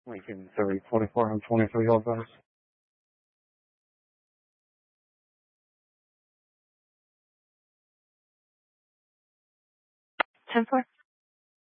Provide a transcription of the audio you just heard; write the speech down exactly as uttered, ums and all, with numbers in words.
Lincoln thirty forty-four and twenty-three all guys. ten four.